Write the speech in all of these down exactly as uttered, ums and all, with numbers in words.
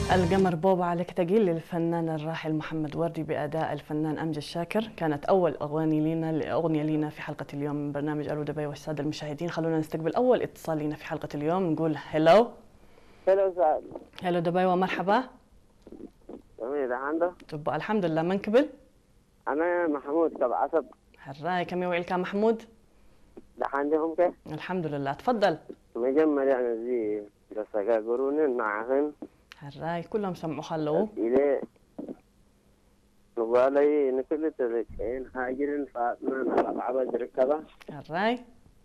القمر بوبا عليك تقيل للفنان الراحل محمد وردي بأداء الفنان أمجد شاكر. كانت أول أغاني لينا أغنية لينا في حلقة اليوم من برنامج ألو دبي والسادة المشاهدين. خلونا نستقبل أول اتصال لينا في حلقة اليوم. نقول هلو هلو سعد. هلو دبي ومرحبا. جميل عنده. تبقى الحمد لله. من قبل؟ أنا محمود كب عصب. هراي كم يوعيلك محمود؟ ده عندهم كيف؟ الحمد لله تفضل. مجمل يعني زي دسقة قرون معهن. هراي كلهم سمعوا خلو. إلى نقولي نكل تذكين هاجرين فاطمة نلعب عبد ركبة. هراي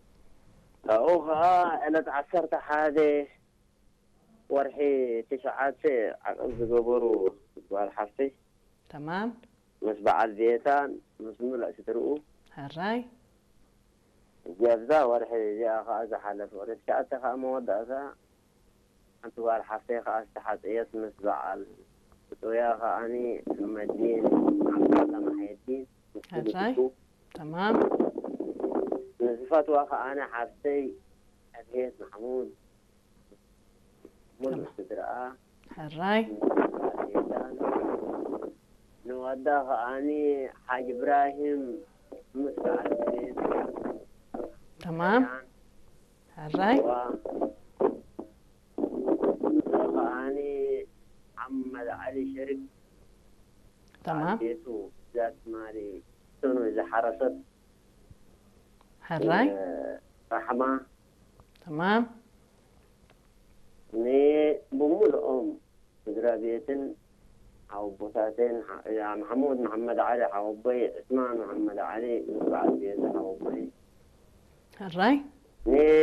أوها أنا تعسرت حادي ورحي تسعات عقب قبرو والحفتي. تمام. مسبع البيتان مسمولا سترؤو. هراي جابدا ورحي جاء خاز حلف ورد كأت خا مودة أنت والحفتي خاز تحت إيس مسبع ويا خا أني مدين على محي الدين. هراي تمام. نزفت واخا أنا حفتي أبيت محمود مل استدراء. هراي نوداها أني حاج إبراهيم مستعد. تمام. هراي أني محمد علي شريف. تمام. بيتو ذات مالي سنو إذا حرست. هراي رحمة. تمام. ني بمول أم إدرابيتن أو بوساتين يا محمود محمد علي حوبي عثمان محمد علي بعد بيته حوبي. هراي ني